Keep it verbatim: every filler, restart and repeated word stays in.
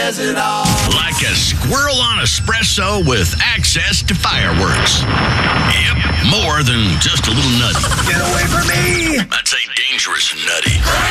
says it all. Like a squirrel on espresso with access to fireworks. Yep, more than just a little nutty. Get away from me! That's a dangerous nutty.